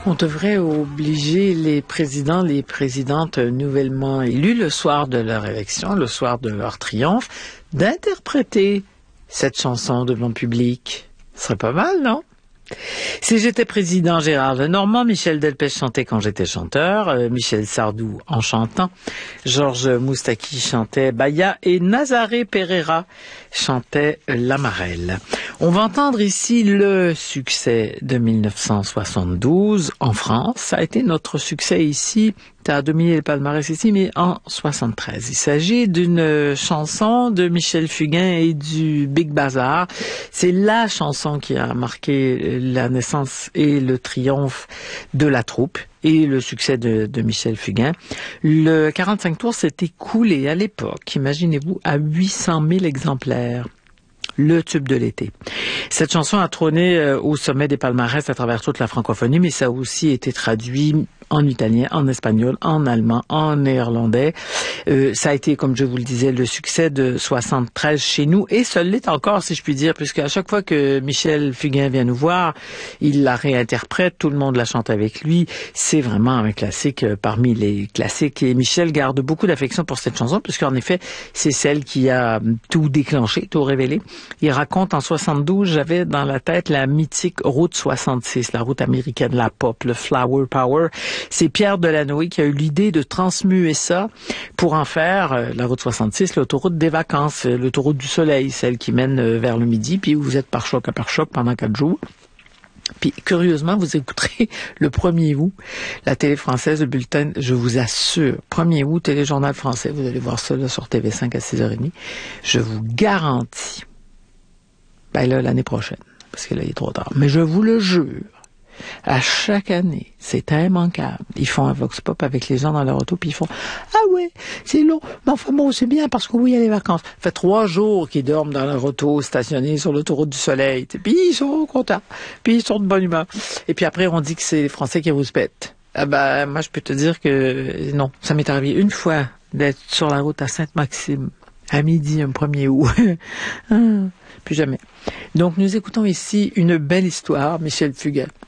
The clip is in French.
On devrait obliger les présidents, les présidentes nouvellement élus le soir de leur élection, le soir de leur triomphe, d'interpréter cette chanson devant le public. Ce serait pas mal, non? Si j'étais président, Gérard Lenormand, Michel Delpech chantait Quand j'étais chanteur, Michel Sardou en chantant, Georges Moustaki chantait Baya et Nazaré Pereira chantait L'Amarelle. On va entendre ici le succès de 1972 en France. Ça a été notre succès ici. Ça a dominé le palmarès ici, mais en 73. Il s'agit d'une chanson de Michel Fugain et du Big Bazar. C'est la chanson qui a marqué la naissance et le triomphe de la troupe et le succès de Michel Fugain. Le 45 tours s'est écoulé à l'époque, imaginez-vous, à 800 000 exemplaires. Le tube de l'été. Cette chanson a trôné au sommet des palmarès à travers toute la francophonie, mais ça a aussi été traduit en italien, en espagnol, en allemand, en néerlandais. Ça a été, comme je vous le disais, le succès de 73 chez nous, et ça l'est encore, si je puis dire, puisque à chaque fois que Michel Fugain vient nous voir, il la réinterprète, tout le monde la chante avec lui. C'est vraiment un classique parmi les classiques, et Michel garde beaucoup d'affection pour cette chanson, puisqu'en effet, c'est celle qui a tout déclenché, tout révélé. Il raconte en 72, j'avais dans la tête la mythique route 66, la route américaine, la pop, le Flower Power. C'est Pierre Delanoë qui a eu l'idée de transmuer ça pour en faire la route 66, l'autoroute des vacances, l'autoroute du soleil, celle qui mène vers le midi, puis où vous êtes par choc à par choc pendant 4 jours. Puis, curieusement, vous écouterez le 1er août, la télé française, le bulletin, je vous assure, 1er août, téléjournal français, vous allez voir ça là, sur TV5 à 6h30, je vous garantis, ben là, l'année prochaine, parce que là, il est trop tard, mais je vous le jure, à chaque année, c'est immanquable. Ils font un vox pop avec les gens dans leur auto, puis ils font « Ah ouais, c'est long, mais enfin bon, c'est bien parce que oui, il y a les vacances. » Ça fait 3 jours qu'ils dorment dans leur auto, stationnés sur l'autoroute du soleil. Puis ils sont contents, puis ils sont de bonne humeur. Et puis après, on dit que c'est les Français qui rouspètent. Ah ben, moi, je peux te dire que non. Ça m'est arrivé une fois d'être sur la route à Sainte-Maxime, à midi, un 1er août. Plus jamais. Donc, nous écoutons ici une belle histoire, Michel Fugain.